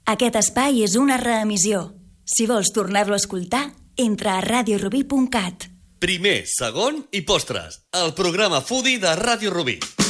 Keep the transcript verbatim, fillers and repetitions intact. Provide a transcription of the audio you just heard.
Aquest espai és una reemissió. Si vols tornar-lo a escoltar, entra a radio rubí punt cat. Primer, segon i postres. El programa foodie de Ràdio Rubí.